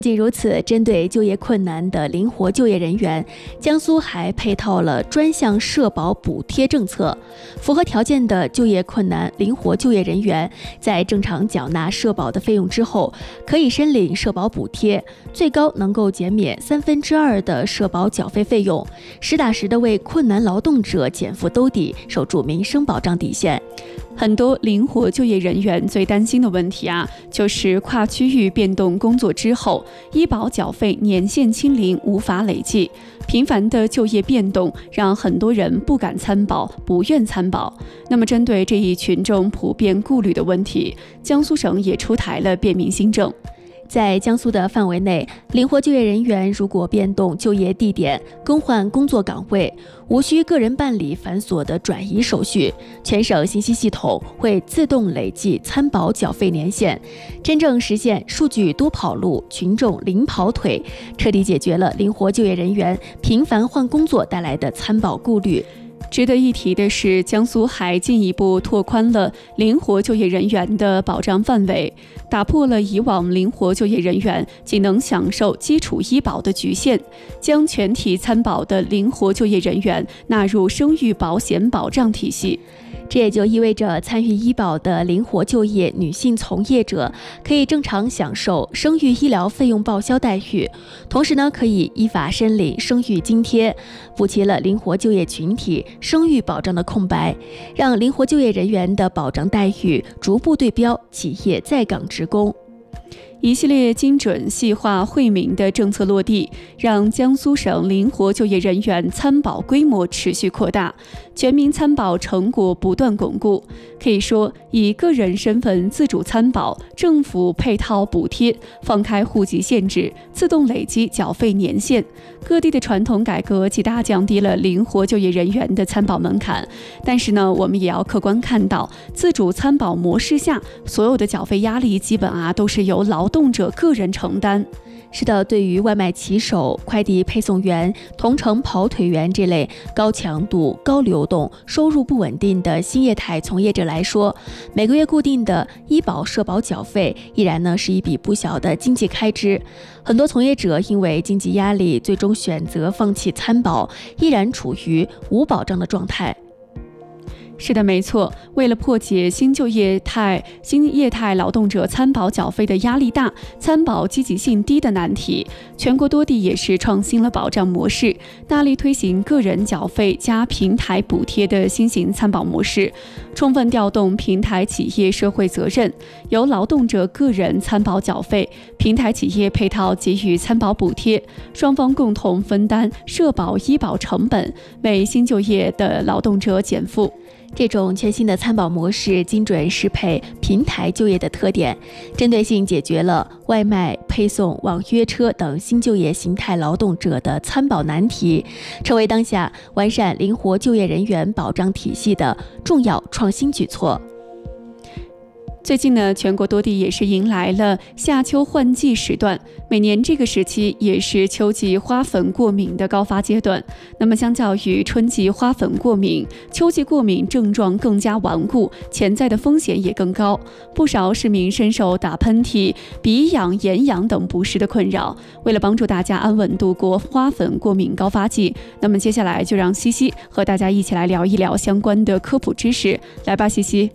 仅如此，针对就业困难的灵活就业人员，江苏还配套了专项社保补贴政策。符合条件的就业困难灵活就业人员，在正常缴纳社保的费用之后，可以申领社保补贴，最高能够减免2/3的社保缴费费用，实打实的为困难劳动者减负兜底，守住民生保障底线。 很多灵活就业人员最担心的问题就是跨区域变动工作之后，医保缴费年限清零无法累计。频繁的就业变动让很多人不敢参保，不愿参保。那么针对这一群众普遍顾虑的问题，江苏省也出台了便民新政。 在江苏的范围内，灵活就业人员如果变动就业地点、更换工作岗位，无需个人办理繁琐的转移手续，全省信息系统会自动累计参保缴费年限，真正实现数据多跑路，群众零跑腿，彻底解决了灵活就业人员频繁换工作带来的参保顾虑。 值得一提的是，江苏还进一步拓宽了灵活就业人员的保障范围，打破了以往灵活就业人员仅能享受基础医保的局限，将全体参保的灵活就业人员纳入生育保险保障体系。 这也就意味着参与医保的灵活就业女性从业者可以正常享受生育医疗费用报销待遇，同时可以依法申领生育津贴，补齐了灵活就业群体生育保障的空白，让灵活就业人员的保障待遇逐步对标企业在岗职工。 一系列精准细化惠民的政策落地，让江苏省灵活就业人员参保规模持续扩大，全民参保成果不断巩固。可以说，以个人身份自主参保，政府配套补贴，放开户籍限制，自动累积缴费年限。各地的传统改革极大降低了灵活就业人员的参保门槛，但是我们也要客观看到，自主参保模式下，所有的缴费压力基本都是由劳动者个人承担。 是的，对于外卖骑手、快递配送员、同城跑腿员这类高强度、高流动、收入不稳定的新业态从业者来说，每个月固定的医保社保缴费依然是一笔不小的经济开支。很多从业者因为经济压力，最终选择放弃参保，依然处于无保障的状态。 是的，没错。为了破解新业态劳动者参保缴费的压力大、参保积极性低的难题，全国多地也是创新了保障模式，大力推行个人缴费加平台补贴的新型参保模式，充分调动平台企业社会责任，由劳动者个人参保缴费，平台企业配套给予参保补贴，双方共同分担社保医保成本，为新就业的劳动者减负。 这种全新的参保模式精准适配平台就业的特点，针对性解决了外卖、配送、网约车等新就业形态劳动者的参保难题，成为当下完善灵活就业人员保障体系的重要创新举措。 最近全国多地也是迎来了夏秋换季时段，每年这个时期也是秋季花粉过敏的高发阶段。那么相较于春季花粉过敏，秋季过敏症状更加顽固，潜在的风险也更高。不少市民深受打喷嚏、鼻痒、眼痒等不适的困扰。为了帮助大家安稳度过花粉过敏高发季，那么接下来就让西西和大家一起来聊一聊相关的科普知识。来吧，西西。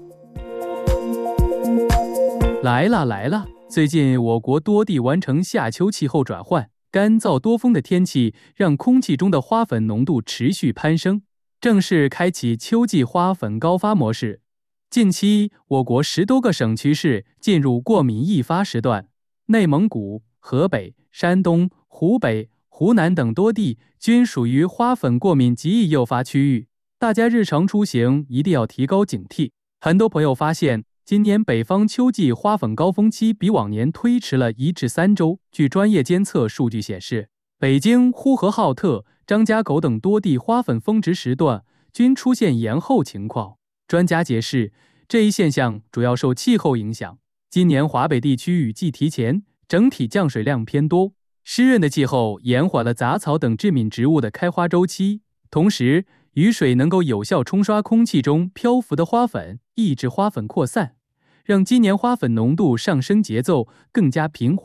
来了！最近我国多地完成夏秋气候转换，干燥多风的天气让空气中的花粉浓度持续攀升，正式开启秋季花粉高发模式。近期，我国10多个省区市进入过敏易发时段，内蒙古、河北、山东、湖北、湖南等多地均属于花粉过敏极易诱发区域，大家日常出行一定要提高警惕。很多朋友发现，今年北方秋季花粉高峰期比往年推迟了1至3周。据专业监测数据显示，北京、呼和浩特、张家口等多地花粉峰值时段均出现延后情况。专家解释，这一现象主要受气候影响。今年华北地区雨季提前，整体降水量偏多，湿润的气候延缓了杂草等致敏植物的开花周期，同时雨水能够有效冲刷空气中漂浮的花粉，抑制花粉扩散，让今年花粉浓度上升节奏更加平缓。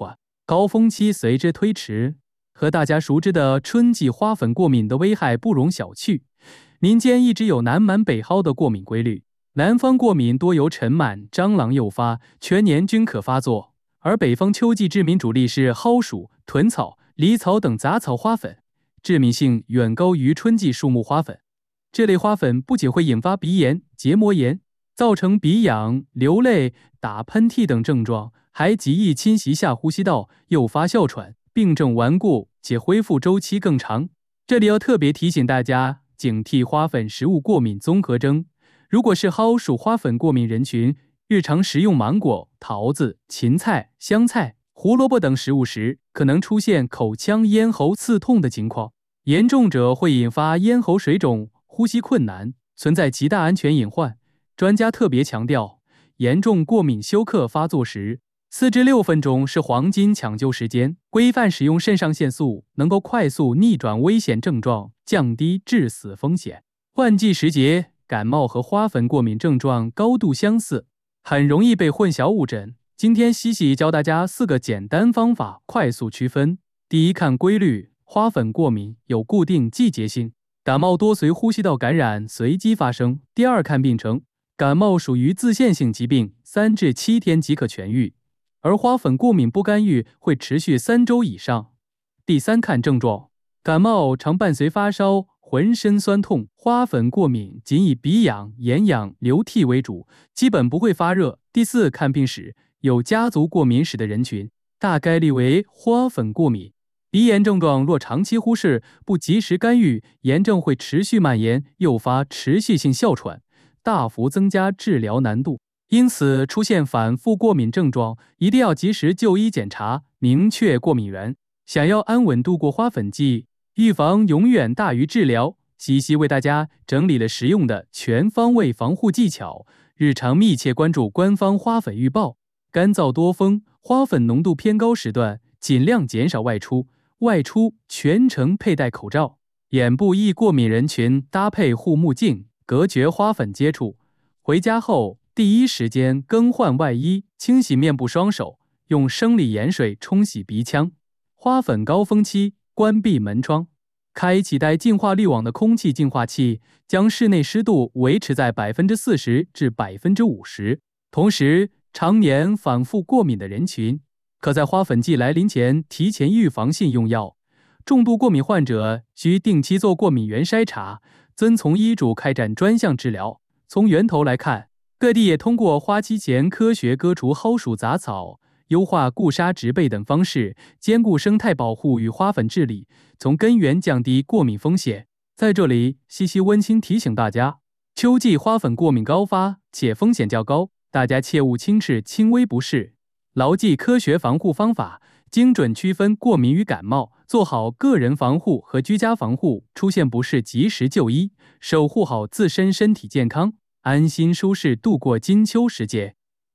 高峰期随之推迟。和大家熟知的春季花粉过敏的危害不容小觑。民间一直有南满北蒿的过敏规律，南方过敏多由尘螨、蟑螂诱发，全年均可发作，而北方秋季致敏主力是蒿属、豚草、狸草等杂草花粉，致敏性远高于春季树木花粉。这类花粉不仅会引发鼻炎、结膜炎，造成鼻痒、流泪、打喷嚏等症状，还极易侵袭下呼吸道，诱发哮喘，病症顽固且恢复周期更长。这里要特别提醒大家，警惕花粉食物过敏综合征。如果是蒿属花粉过敏人群，日常食用芒果、桃子、芹菜、香菜、胡萝卜等食物时，可能出现口腔、咽喉刺痛的情况，严重者会引发咽喉水肿、呼吸困难，存在极大安全隐患。专家特别强调，严重过敏休克发作时，4至6分钟是黄金抢救时间，规范使用肾上腺素能够快速逆转危险症状，降低致死风险。换季时节，感冒和花粉过敏症状高度相似，很容易被混淆误诊。今天西西教大家4个简单方法，快速区分。第一，看规律，花粉过敏有固定季节性，感冒多随呼吸道感染随机发生。第二，看病程，感冒属于自限性疾病，3至7天即可痊愈，而花粉过敏不干预会持续3周以上。第三，看症状，感冒常伴随发烧、浑身酸痛，花粉过敏仅以鼻痒、眼痒、流涕为主，基本不会发热。第四，看病史，有家族过敏史的人群，大概率为花粉过敏。鼻炎症状若长期忽视，不及时干预，炎症会持续蔓延，诱发持续性哮喘，大幅增加治疗难度。因此，出现反复过敏症状，一定要及时就医检查，明确过敏源。想要安稳度过花粉季，预防永远大于治疗。西西为大家整理了实用的全方位防护技巧，日常密切关注官方花粉预报。干燥多风、花粉浓度偏高时段，尽量减少外出，外出全程佩戴口罩。眼部易过敏人群搭配护目镜，隔绝花粉接触。回家后第一时间更换外衣，清洗面部双手，用生理盐水冲洗鼻腔。花粉高峰期，关闭门窗，开启带净化滤网的空气净化器，将室内湿度维持在40%至50%。同时，常年反复过敏的人群，可在花粉季来临前提前预防性用药。重度过敏患者需定期做过敏原筛查，遵从医嘱开展专项治疗。从源头来看，各地也通过花期前科学割除蒿属杂草、优化固杀植被等方式，兼顾生态保护与花粉治理，从根源降低过敏风险。在这里，西西温馨提醒大家，秋季花粉过敏高发且风险较高，大家切勿轻视轻微不适，牢记科学防护方法，精准区分过敏与感冒，做好个人防护和居家防护，出现不适及时就医，守护好自身身体健康，安心舒适度过金秋时节。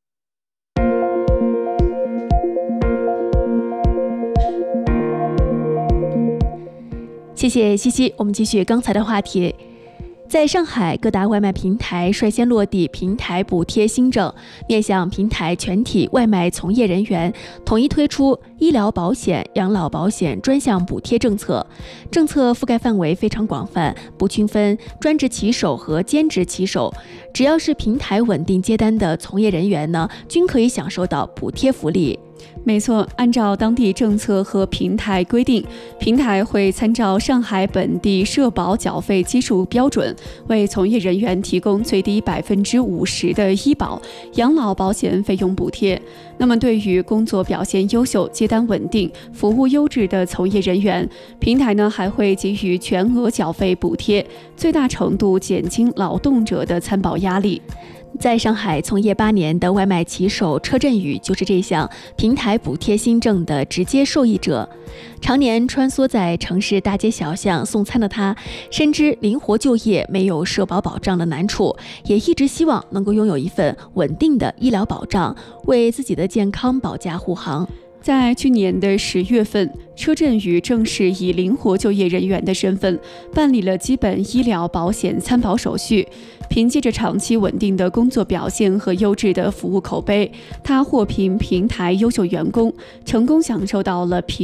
谢谢西西，我们继续刚才的话题。在上海，各大外卖平台率先落地平台补贴新政，面向平台全体外卖从业人员，统一推出医疗保险、养老保险专项补贴政策。政策覆盖范围非常广泛，不区分专职骑手和兼职骑手，只要是平台稳定接单的从业人员呢，均可以享受到补贴福利。 没错，按照当地政策和平台规定，平台会参照上海本地社保缴费基数标准，为从业人员提供最低50%的医保、养老保险费用补贴。那么，对于工作表现优秀、接单稳定、服务优质的从业人员，平台呢还会给予全额缴费补贴，最大程度减轻劳动者的参保压力。 在上海从业8年的外卖骑手车振宇就是这项平台补贴新政的直接受益者。常年穿梭在城市大街小巷送餐的他，深知灵活就业没有社保保障的难处，也一直希望能够拥有一份稳定的医疗保障，为自己的健康保驾护航。 在去年的10月份，车振宇正式以灵活就业人员的身份办理了基本医疗保险参保手续。凭借着长期稳定的工作表现和优质的服务口碑，他获评平台优秀员工，成功享受到了评